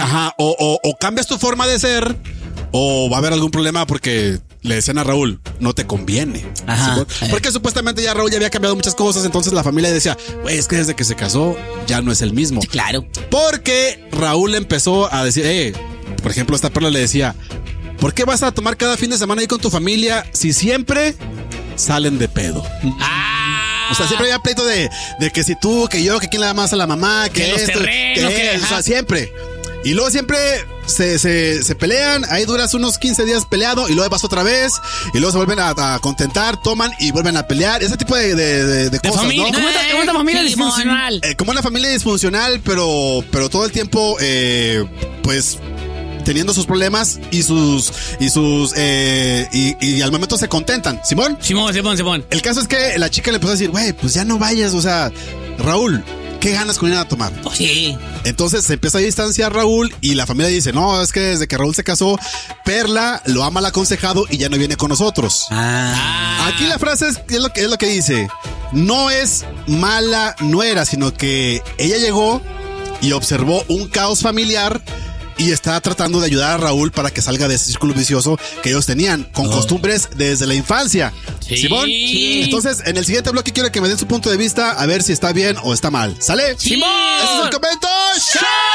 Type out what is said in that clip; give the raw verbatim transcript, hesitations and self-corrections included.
Ajá, o, o, o cambias tu forma de ser, o va a haber algún problema porque le decían a Raúl, no te conviene. Ajá. ¿Sí? Porque supuestamente ya Raúl ya había cambiado muchas cosas, entonces la familia decía, güey, es que desde que se casó ya no es el mismo. Sí, claro. Porque Raúl empezó a decir, eh, por ejemplo, esta Perla le decía, ¿por qué vas a tomar cada fin de semana ahí con tu familia si siempre salen de pedo? Ah. O sea, siempre había pleito de, de que si tú, que yo, que quién le da más a la mamá, que, Que los esto, terrenos, que, que- o sea, ajá. siempre. Y luego siempre se, se, se pelean, ahí duras unos quince días peleado y luego vas otra vez y luego se vuelven a, a contentar, toman y vuelven a pelear. Ese tipo de, de, de, de cosas, familia, ¿no? ¿cómo esta, cómo esta familia Sí, disfuncional? Eh, como una familia disfuncional, pero, pero todo el tiempo, eh, pues, teniendo sus problemas y sus, y sus, eh, y, y al momento se contentan. ¿Simón? Simón, Simón, Simón. El caso es que la chica le empezó a decir, güey, pues ya no vayas, o sea, Raúl, ¿qué ganas con ir a tomar? Oh, sí. Entonces se empieza a distanciar Raúl y la familia dice, no, es que desde que Raúl se casó, Perla lo ha mal aconsejado y ya no viene con nosotros. Ah. Aquí la frase es, es, lo que, es lo que dice, no es mala nuera, sino que ella llegó y observó un caos familiar y está tratando de ayudar a Raúl para que salga de ese círculo vicioso que ellos tenían, con Oh. costumbres desde la infancia. Sí. ¿Simón? Sí. Entonces, en el siguiente bloque quiero que me den su punto de vista a ver si está bien o está mal. ¿Sale? ¡Simón! ¡Ese es el comento! ¡Show!